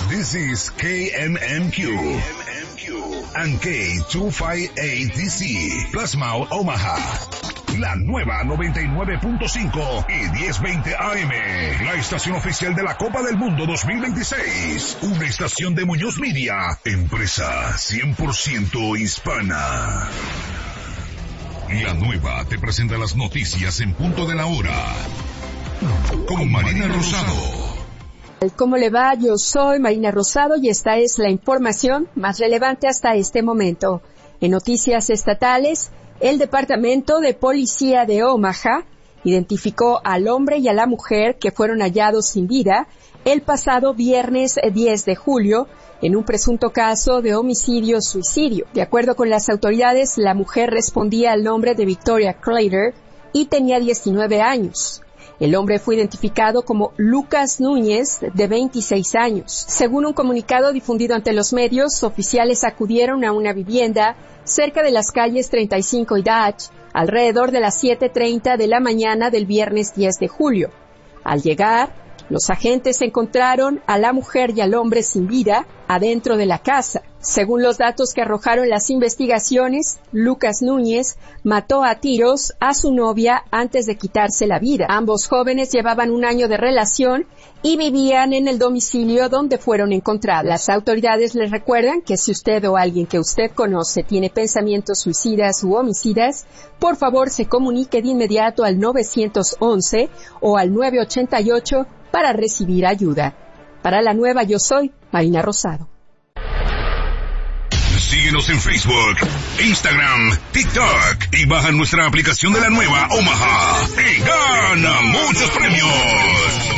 This is KMMQ and K258DC, Plasma Omaha. La nueva 99.5 y 1020 AM. La estación oficial de la Copa del Mundo 2026. Una estación de Muñoz Media, empresa 100% hispana. La nueva te presenta las noticias en punto de la hora. Con Marina Rosado. ¿Cómo le va? Yo soy Marina Rosado y esta es la información más relevante hasta este momento. En noticias estatales, el Departamento de Policía de Omaha identificó al hombre y a la mujer que fueron hallados sin vida el pasado viernes 10 de julio en un presunto caso de homicidio-suicidio. De acuerdo con las autoridades, la mujer respondía al nombre de Victoria Crater y tenía 19 años. El hombre fue identificado como Lucas Núñez, de 26 años. Según un comunicado difundido ante los medios, oficiales acudieron a una vivienda cerca de las calles 35 y Dodge, alrededor de las 7:30 de la mañana del viernes 10 de julio. Al llegar, los agentes encontraron a la mujer y al hombre sin vida adentro de la casa. Según los datos que arrojaron las investigaciones, Lucas Núñez mató a tiros a su novia antes de quitarse la vida. Ambos jóvenes llevaban un año de relación y vivían en el domicilio donde fueron encontrados. Las autoridades les recuerdan que si usted o alguien que usted conoce tiene pensamientos suicidas u homicidas, por favor se comunique de inmediato al 911 o al 988 para recibir ayuda. Para la nueva Yo Soy, Marina Rosado. Síguenos en Facebook, Instagram, TikTok y baja nuestra aplicación de la nueva Omaha y gana muchos premios.